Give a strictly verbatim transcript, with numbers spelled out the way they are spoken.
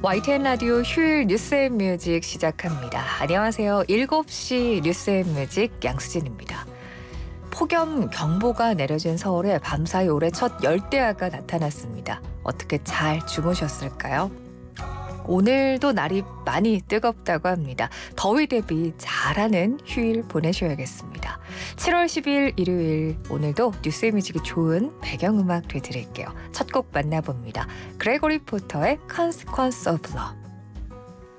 와이티엔 라디오 휴일 뉴스앤뮤직 시작합니다. 안녕하세요. 일곱 시 뉴스앤뮤직 양수진입니다. 폭염경보가 내려진 서울에 밤사이 올해 첫 열대야가 나타났습니다. 어떻게 잘 주무셨을까요? 오늘도 날이 많이 뜨겁다고 합니다. 더위 대비 잘하는 휴일 보내셔야겠습니다. 칠월 십일 일요일, 오늘도 뉴스앤뮤직이 좋은 배경음악 되드릴게요. 첫 곡 만나봅니다. 그레고리 포터의 Consequence of Love.